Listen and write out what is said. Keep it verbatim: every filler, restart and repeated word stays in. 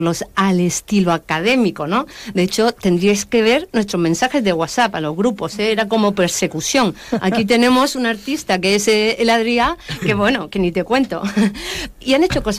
los al estilo académico, ¿no? De hecho, tendríais que ver nuestros mensajes de WhatsApp a los grupos, ¿eh? Era como persecución. Aquí tenemos un artista que es eh, el Adrià, que bueno, que ni te cuento. Y han hecho cosas